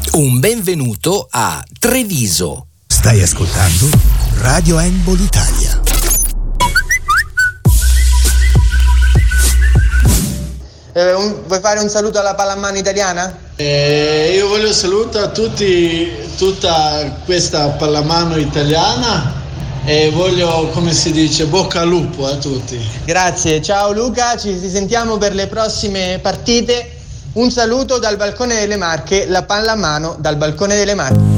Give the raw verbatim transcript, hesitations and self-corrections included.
Un benvenuto a Treviso. Stai ascoltando Radio Handball Italia. Eh, un, vuoi fare un saluto alla pallamano italiana? Eh, io voglio salutare a tutti, tutta questa pallamano italiana e voglio, come si dice, bocca al lupo a tutti. Grazie, ciao Luca, ci sentiamo per le prossime partite. Un saluto dal balcone delle Marche, la pallamano dal balcone delle Marche.